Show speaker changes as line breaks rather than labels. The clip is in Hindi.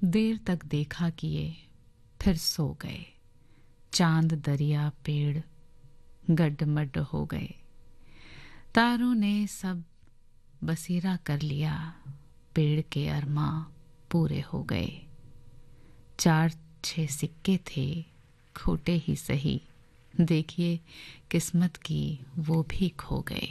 देर तक देखा किए फिर सो गए। चांद दरिया पेड़ गड्ढमड्ढ हो गए। तारों ने सब बसेरा कर लिया। पेड़ के अरमा पूरे हो गए। 4-6 सिक्के थे खोटे ही सही, देखिए किस्मत की वो भी खो गए।